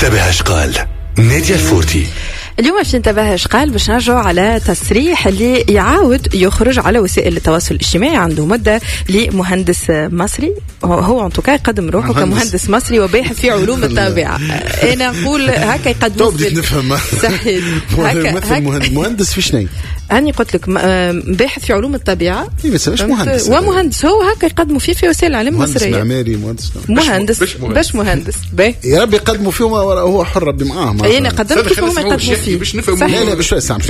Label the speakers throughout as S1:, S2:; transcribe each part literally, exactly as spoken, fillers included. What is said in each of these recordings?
S1: انتبه اش قال نادية الفورتي.
S2: اليوم في انتبه اش قال باش نرجعوا على تصريح اللي يعاود يخرج على وسائل التواصل الاجتماعي عنده مدة لمهندس مصري، هو ان توكا يقدم روحه كمهندس مصري وباحث في علوم الطبيعة. انا نقول هكا يقدم
S1: نفهم
S2: صحيح هكا
S1: مهندس في شنو
S2: هاني قلت لك باحث في علوم الطبيعة
S1: مش مهندس
S2: ومهندس هو هكا يقدموا فيه في وسائل الاعلام المصرية.
S1: مهندس معماري مهندس
S2: مهندس باش مهندس باهي
S1: يا ربي يقدموا فيه هو حر ربي معاهم.
S2: انا قدمت كيف هما يقدموا فيه
S1: باش نفهموا. لا لا باش سامع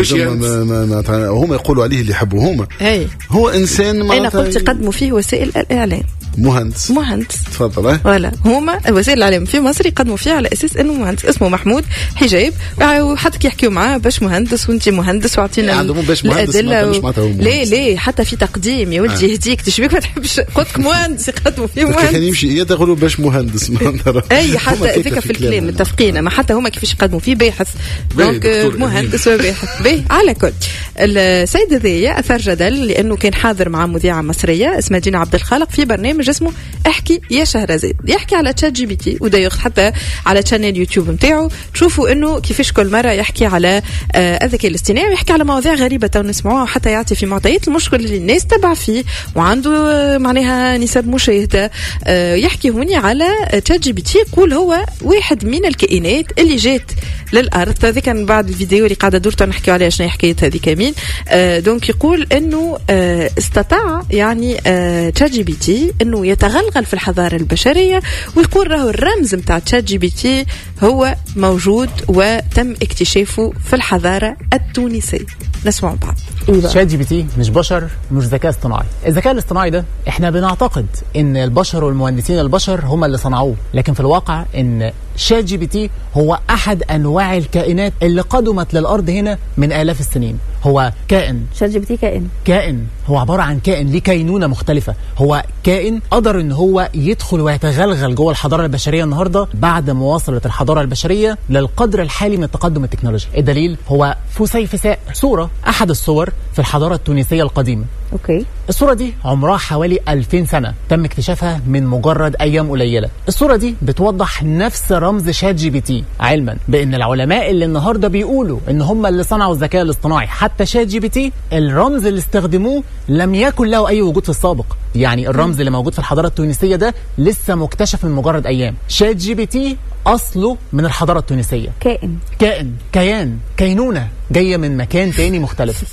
S1: هما يقولوا عليه اللي يحبوا هما هو انسان.
S2: انا قلت يقدموا فيه وسائل الاعلام
S1: مهندس
S2: مهندس
S1: تفضل.
S2: ولا هما وسائل الاعلام في مصر يقدموا فيه على اساس انه مهندس اسمه محمود حجاب وحتى يحكيوا معاه باش مهندس وانت مهندس واعطينا الادله و... ليه ليه حتى في تقديم يا ولدي يهديك تشبيك ما تحبش قلت لك مهندس يقدموا فيه مهندس
S1: كان يمشي هي تقولوا باش مهندس
S2: اي حتى ذيك في الكلام متفقين ما حتى هما كيفاش يقدموا فيه باحث دونك مهندس وباحث باهي. على كل السيد ذي اثار جدل لانه كان حاضر مع مذيعه مصريه اسمها دينا عبد الخالق في برنامج اسمه احكي يا شهرزاد، يحكي على تشات جي بي تي وده ياخذ حتى على شانل يوتيوب نتاعو تشوفوا انه كيفاش كل مره يحكي على آه الذكاء الاصطناعي ويحكي على مواضيع غريبه تو نسمعوها وحتى يعطي في معطيات. المشكل اللي الناس تبع فيه وعنده آه معناها نسب مشاهده آه يحكي هوني على تشات جي بي تي، يقول هو واحد من الكائنات اللي جات للارض. هذا كان بعد الفيديو اللي قاعده دورته نحكي عليها شنو حكايه هذه كمين. آه دونك يقول انه آه استطاع يعني آه تشات جي بي تي انه يتغلغل في الحضاره البشريه، ويقول راهو الرمز نتاع تشات جي بي تي هو موجود وتم اكتشافه في الحضاره التونسيه. نسمع بعض.
S3: شات جي بي تي مش بشر مش ذكاء اصطناعي. الذكاء الاصطناعي ده احنا بنعتقد ان البشر والمهندسين البشر هم اللي صنعوه، لكن في الواقع ان شات جي بي تي هو احد انواع الكائنات اللي قدمت للارض هنا من الاف السنين. هو كائن
S2: شات جي بي تي كائن
S3: كائن هو عباره عن كائن ليه كينونه مختلفه. هو كائن قدر ان هو يدخل ويتغلغل جوه الحضاره البشريه النهارده بعد مواصله الحضاره البشريه للقدر الحالي من التقدم التكنولوجي. الدليل هو فسيفساء، صوره احد الصور في الحضاره التونسيه القديمه.
S2: اوكي
S3: الصوره دي عمرها حوالي ألفين سنه، تم اكتشافها من مجرد ايام قليله. الصوره دي بتوضح نفس رمز شات جي بي تي، علما بان العلماء اللي النهارده بيقولوا ان هم اللي صنعوا الذكاء الاصطناعي حتى شات جي بي تي الرمز اللي استخدموه لم يكن له اي وجود في السابق. يعني الرمز اللي موجود في الحضاره التونسيه ده لسه مكتشف من مجرد ايام. شات جي بي تي اصله من الحضاره التونسيه، كائن كائن كيان كينونه جايه من مكان تاني مختلف.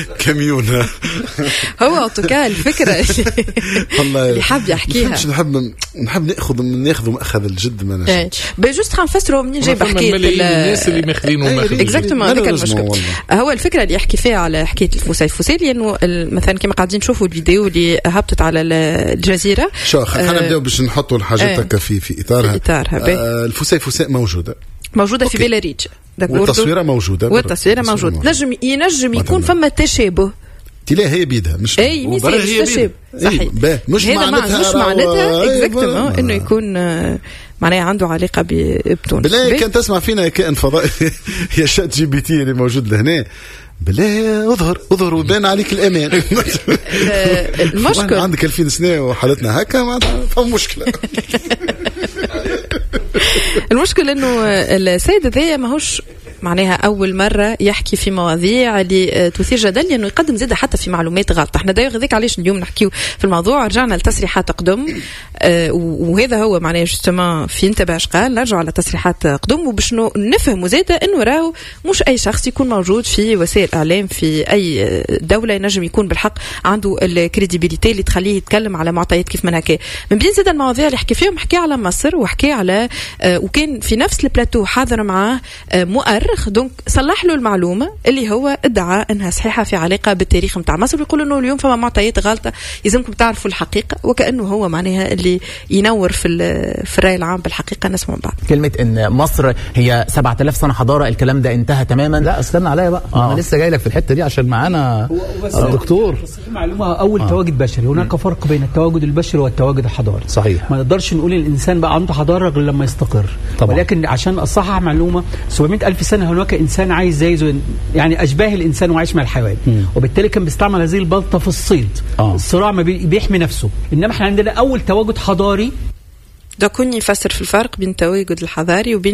S1: كميونه
S2: هو اوتوكا الفكره اللي حاب يحكيها.
S1: مش نحب نحب ناخذ ناخذ ماخذ الجد ما ناش
S2: بجوست خنفسروا منين جاي بحكي
S4: الناس اللي ماخذينه
S2: اكزاكتومون هذاك المشكل. هو الفكره اللي يحكي فيها على حكايه الفسيفساء لانه مثلا كما قاعدين نشوفوا الفيديو اللي هبطت على الجزيره.
S1: شو خلينا نبداو باش نحطوا الحاجات هكا في في اطارها.
S2: اطارها
S1: الفسيفساء موجوده
S2: موجوده في بيلاريج،
S1: والتصويره موجوده
S2: والتصويره موجوده. نجم ينجم يكون فما تشابه
S1: تلاقي هي بيدها مش
S2: اي مثال تشابه صحيح.
S1: مش معناتها
S2: مش معناتها اكزاكتومون انه يكون معناها عنده علاقه بتونس.
S1: بالله كان تسمع فينا كائن فضائي يا شات جي بي تي اللي موجود لهنا بالله اظهر اظهر وبان عليك الامان.
S2: المشكل
S1: عندك ألفين سنه وحالتنا هكا ما فهم مشكله.
S2: المشكل انه السيد ذا ماهوش معناها أول مرة يحكي في مواضيع اللي تثير جدل لأنه يقدم زيادة حتى في معلومات غلط. احنا دايما غذيك علاش اليوم نحكيو في الموضوع. رجعنا لتصريحات قدم اه وهذا هو معناه جستما في انتبه اش قال. نرجع على تصريحات قدم وباش نفهموا زيادة انه راهو مش اي شخص يكون موجود في وسائل اعلام في اي دولة ينجم يكون بالحق عنده الكريديبيليتي اللي تخليه يتكلم على معطيات كيف من هكا. من بين زيادة المواضيع اللي حكي فيهم حكي على مصر وحكي على اه وكان في نفس البلاتو حاضر معاه اه مؤرخ دونك صلح له المعلومة اللي هو ادعى انها صحيحة في علاقة بالتاريخ متاع مصر. ويقول انه اليوم فما معطيات غلطة يلزمكم تعرفوا الحقيقة، وكأنه هو معناها اللي ينور في في الرأي العام بالحقيقة. نسمع بعض.
S3: كلمة ان مصر هي سبعة آلاف سنة حضارة الكلام ده انتهى تماما.
S5: لا استنى عليا بقى آه. انا لسه جاي لك في الحتة دي عشان معانا الدكتور.
S6: معلومة اول آه. تواجد بشري. هناك فرق بين التواجد البشري والتواجد الحضاري.
S5: صحيح.
S6: ما نقدرش نقول الانسان بقى عنده حضارة غير لما يستقر طبعا. ولكن عشان اصحح معلومة سبعمائة ألف سنة هناك انسان عايز زي يعني اشباه الانسان وعايش مع الحيوان، وبالتالي كان بيستعمل هذه البلطه في الصيد. آه. الصراع ما بيحمي نفسه. انما احنا عندنا اول تواجد حضاري.
S2: ده كوني يفسر في الفرق بين التواجد الحضاري وبين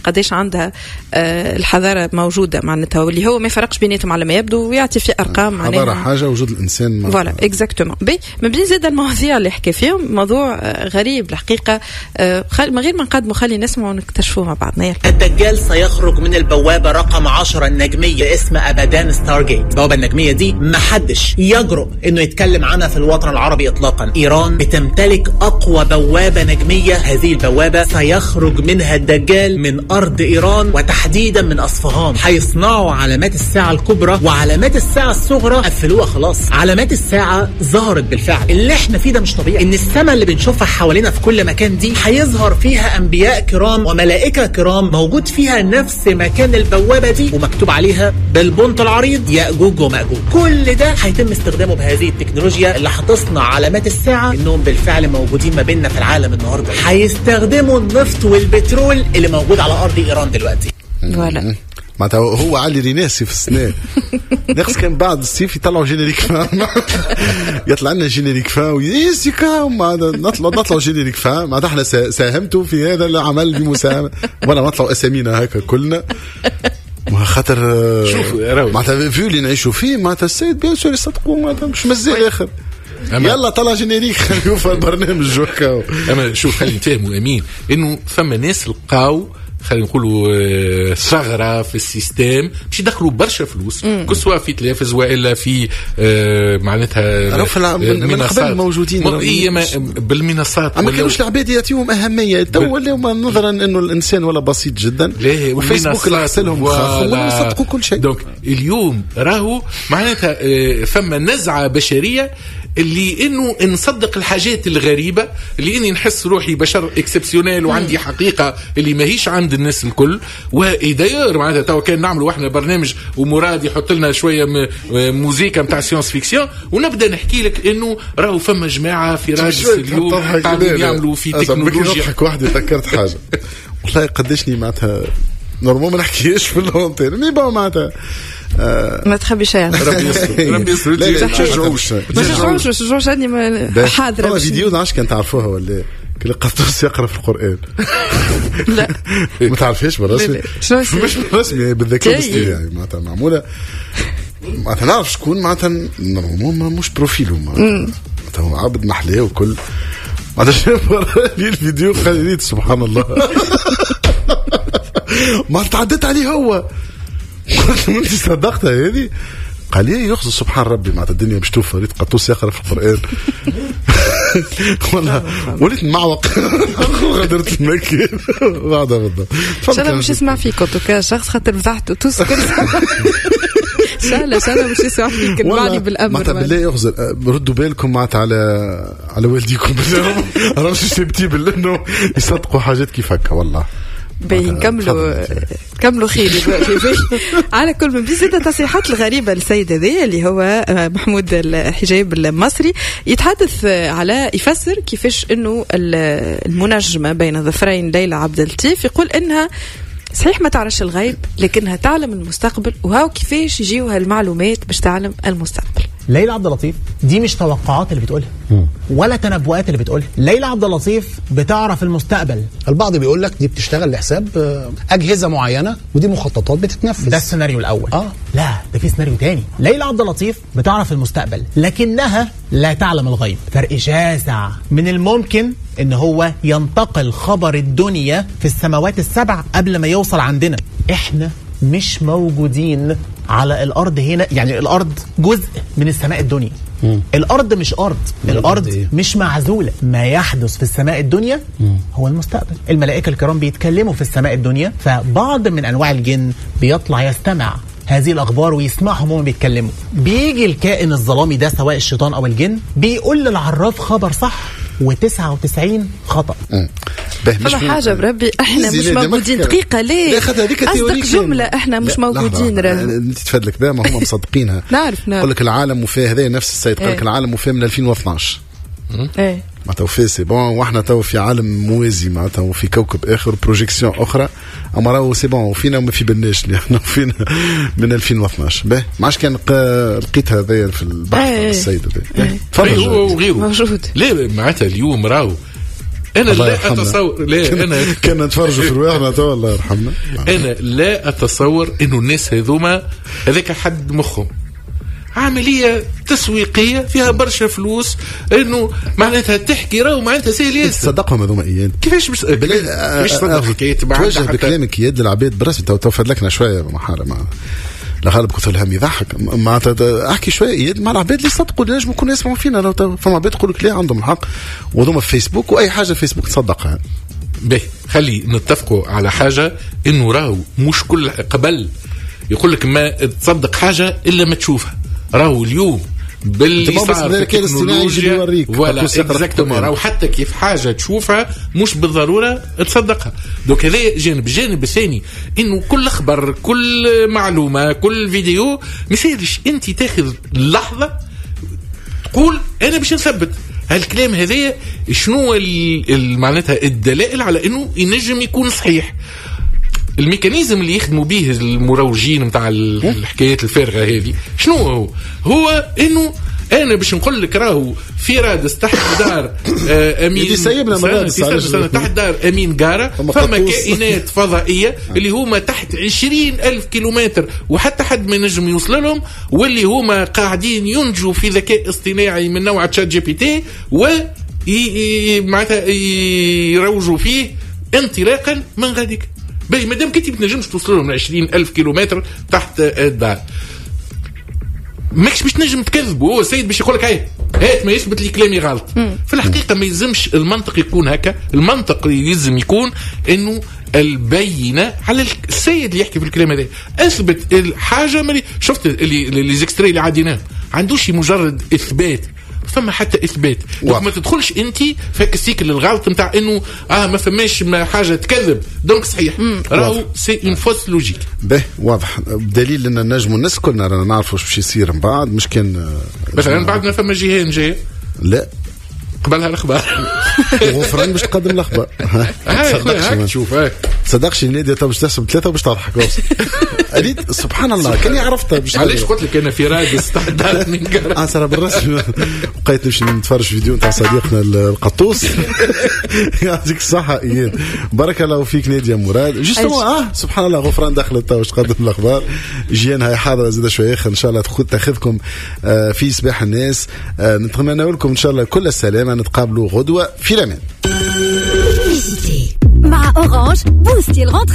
S2: قديش عندها آه الحضاره موجوده معناتها، واللي هو ما يفرقش بيناتهم على ما يبدو ويعطي في ارقام معناها
S1: حضاره حاجه وجود الانسان
S2: فوالا اكزاكتومون. بي من بين زاد المواضيع اللي حكى فيهم موضوع آه غريب الحقيقه، آه من غير ما نقدموا خلي نسمعوا ونكتشفوه مع بعضنا.
S7: الدجال سيخرج من البوابه رقم عشرة النجميه اسم ابدان ستارجيت. البوابه النجميه دي محدش يجرؤ انه يتكلم عنها في الوطن العربي اطلاقا. ايران بتمتلك اقوى بوابه نجميه، هذه البوابه سيخرج منها الدجال من ارض ايران وتحديدا من اصفهان. هيصنعوا علامات الساعه الكبرى وعلامات الساعه الصغرى قفلوها خلاص. علامات الساعه ظهرت بالفعل. اللي احنا فيه ده مش طبيعي، ان السماء اللي بنشوفها حوالينا في كل مكان دي هيظهر فيها انبياء كرام وملائكه كرام موجود فيها نفس مكان البوابه دي، ومكتوب عليها بالبنط العريض ياجوج وماجوج. كل ده هيتم استخدامه بهذه التكنولوجيا اللي هتصنع علامات الساعه، انهم بالفعل موجودين ما بيننا في العالم النهارده. هيستخدموا النفط والبترول اللي موجود على ارض ايران دلوقتي.
S2: ولا
S1: معناتها هو علي ريناسي في السنة ناقص كان بعد الصيف يطلعوا جينيريك فان يطلع لنا جينيريك فان ويسيكا نطلع نطلع جينيريك فان. معناتها احنا ساهمتوا في هذا العمل بمساهمة ولا نطلعوا اسامينا هكا كلنا ما خاطر
S4: شوف
S1: معناتها فيو اللي نعيشوا فيه. معناتها السيد بيان سور يصدقوا معناتها مش مزال اخر يلا طلع جينيريك خليو في البرنامج وكاو.
S4: اما شوف خلينا نتفهموا امين انه ثم ناس لقاو خلينا نقولوا ثغرة في السيستم باش يدخلوا برشا فلوس كسوا في تلفز والا في معناتها
S1: منصات موجودين
S4: بالمنصات.
S1: ما كانوش العباد يعطيهم اهميه تو ولاو نظرا انه الانسان ولا بسيط جدا وفيسبوك اللي حسلهم ولا يصدقوا كل شيء.
S4: دونك اليوم راهو معناتها ثم نزعه بشريه اللي انه نصدق الحاجات الغريبه اللي اني نحس روحي بشر اكسبسيونيل وعندي حقيقه اللي ماهيش عند الناس الكل. وداير معناتها تو كان نعملوا احنا برنامج ومراد يحط لنا شويه موسيقى نتاع سيونس فيكسيون ونبدا نحكي لك انه راهو فما جماعه في راديو اليوم قاعدين يعملوا في تكنولوجيا.
S1: نضحك واحد ذكرت حاجه والله قدشني معناتها نورمال ما نحكيش في اللونتير مي با معناتها
S2: آه ما تخبي شيء
S4: ربي يستر ربي يستر
S1: لا تشجعوش
S2: ما تشجعوش ما تشجعوش اني حاضره
S1: والله فيديو نعرفش كان تعرفوها ولا كل قطوس يقرا في القران
S2: لا
S1: ما تعرفيش بالرسمي مش بالرسمي بالذكاء الاصطناعي معناتها معموله معناتها نعرف شكون معناتها نورمال مش بروفيله معناتها هو عبد محلاه وكل معناتها شاف لي الفيديو خليت سبحان الله ما تعدت عليه هو انت صدقتها هذه قال لي يخص سبحان ربي معناتها الدنيا باش توفى ريت قطوس يقرا في القران والله وليت معوق غدرت المكان بعدها بالضبط.
S2: ان شاء الله مش يسمع فيك توكا شخص خاطر مسحته تسكر شاله شاله مش يسمع فيك المعني بالامر
S1: معناتها بالله يخزر ردوا بالكم معناتها على على والديكم راهو سيبتيبل انه يصدقوا حاجات كيف هكا والله.
S2: بنكملوا كملوا خير على كل من بزيد التصريحات الغريبة السيد ذي اللي هو محمود الحجاب المصري يتحدث على يفسر كيفاش انه المنجمة بين ظفرين ليلى عبد اللطيف يقول انها صحيح ما تعرفش الغيب لكنها تعلم المستقبل وهاو كيفاش يجيوها المعلومات باش تعلم المستقبل.
S3: ليلى عبد اللطيف دي مش توقعات اللي بتقولها ولا تنبؤات اللي بتقولها. ليلى عبد اللطيف بتعرف المستقبل.
S5: البعض بيقول لك دي بتشتغل لحساب اجهزه معينه ودي مخططات بتتنفذ.
S3: ده السيناريو الاول.
S5: اه
S3: لا ده في سيناريو تاني. ليلى عبد اللطيف بتعرف المستقبل لكنها لا تعلم الغيب. فرق شاسع. من الممكن ان هو ينتقل خبر الدنيا في السماوات السبع قبل ما يوصل عندنا. احنا مش موجودين على الارض هنا، يعني الارض جزء من السماء الدنيا. مم. الارض مش ارض، الارض إيه؟ مش معزوله. ما يحدث في السماء الدنيا مم. هو المستقبل. الملائكه الكرام بيتكلموا في السماء الدنيا، فبعض من انواع الجن بيطلع يستمع هذه الاخبار ويسمعهم وهم بيتكلموا. بيجي الكائن الظلامي ده سواء الشيطان او الجن بيقول للعراف خبر صح وتسعة وتسعين خطأ.
S2: فما حاجة بربي احنا مش موجودين. دقيقة ليه أصدق جملة احنا مش موجودين.
S1: انت تفادلك بها ما هم مصدقينها.
S2: نعرف نعرف
S1: يقول لك العالم وفاه هذا نفس السيد قال لك العالم وفاه من ألفين واثناش.
S2: ايه
S1: ما تو فاسي بون واحنا تو في عالم موازي معناتها وفي كوكب اخر بروجيكسيون اخرى اما راهو سي بون وفينا وما في بالناش اللي احنا فينا من ألفين واثناش. باهي ما عادش كان لقيت هذايا في البحث السيد هذا
S4: هو وغيره موجود. ليه معناتها اليوم راهو انا لا اتصور لا انا
S1: كنا نتفرجوا في رواحنا تو الله يرحمنا.
S4: انا لا اتصور انه الناس هذوما هذاك حد مخهم عملية تسويقية فيها برشا فلوس، انه معناتها تحكي راهو معناتها سهل ياسر.
S1: تصدقهم هذوما ايام
S4: كيفاش مش مش صدق حكاية
S1: توجه بكلامك يد العباد برسم تو فدلكنا شوية محارة مع لا غالب قلت لهم يضحك معناتها احكي شويه يد مع العباد اللي صدقوا اللي نجموا يكونوا يسمعوا فينا. لو فما عباد يقول لك لا عندهم الحق وهذوما في فيسبوك واي حاجه فيسبوك تصدقها.
S4: باهي خلي نتفقوا على حاجه انه راهو مش كل قبل يقول لك ما تصدق حاجه الا ما تشوفها. راهو اليوم باللي صار في التكنولوجيا ولا اكزاكتومون راهو حتى كيف حاجه تشوفها مش بالضروره تصدقها. دوك هذا جانب. الجانب الثاني انه كل خبر كل معلومه كل فيديو ميسالش انت تاخذ لحظه تقول انا باش نثبت هالكلام هذايا شنو معناتها الدلائل على انه ينجم يكون صحيح. الميكانيزم اللي يخدموا به المروجين متاع الحكايات الفارغه هذه شنو هو؟ هو انه انا باش نقول لك راهو في رادس تحت دار آه امين
S1: سيبنا
S4: سنة تحت دار امين قاره فما كائنات فضائيه اللي هما تحت عشرين الف كيلومتر وحتى حد ما ينجم يوصل لهم، واللي هما قاعدين ينجوا في ذكاء اصطناعي من نوع تشات جي بي تي و معناتها يروجوا فيه انطلاقا من غاديك. باهي مادام كنتي بتنجمش توصل لهم عشرين ألف كيلومتر تحت الدار ماكش باش تنجم تكذبوا. هو السيد باش يقولك هاي هات ما يثبت لي كلامي غلط. في الحقيقة ما يلزمش المنطق يكون هكا. المنطق يلزم يكون انه البينة على السيد اللي يحكي في الكلام هذا. اثبت الحاجة مالي شفت اللي اللي زيكستري اللي عاديناه عندوش مجرد اثبات فما حتى اثبات. دونك ما تدخلش انت فك السيكل الغلط نتاع انه اه ما فماش ما حاجه تكذب دونك صحيح. راهو سي اون فوس لوجيك.
S1: به واضح بدليل ان النجم الناس كلنا رانا نعرفوا باش يصير من بعد. مش كان
S4: مثلا بعد ما فما جهه جايه
S1: لا
S4: قبلها الاخبار
S1: غفران باش تقدم الاخبار.
S4: هاك شوف هاك
S1: صدقش النادي تو باش تحسب ثلاثه وباش تضحك اريد سبحان الله كاني عرفتها باش
S4: علاش قلت لك انا في رادس تحت دار من قرا
S1: اه صار بالرسم بقيت نمشي نتفرج فيديو نتاع صديقنا القطوس يعطيك الصحه اياد بارك الله فيك نادي مراد جوستومون اه سبحان الله غفران دخلت تو باش تقدم الاخبار جيان هاي حاضره زيد شويه ان شاء الله تاخذكم في صباح الناس. نتمنى لكم ان شاء الله كل السلامه نتقابلوا غدوه في الامان.
S8: مع اورانج بوستي الغنطري